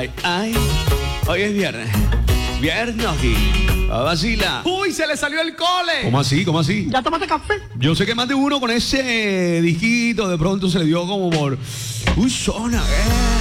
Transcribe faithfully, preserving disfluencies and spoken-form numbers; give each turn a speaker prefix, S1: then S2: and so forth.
S1: Ay, ay, hoy es viernes. Viernes aquí. Vacila.
S2: ¡Uy, se le salió el cole!
S1: ¿Cómo así? ¿Cómo así?
S2: ¿Ya tomaste café?
S1: Yo sé que más de uno con ese disquito de pronto se le dio como por... Uy, zona, ¿eh?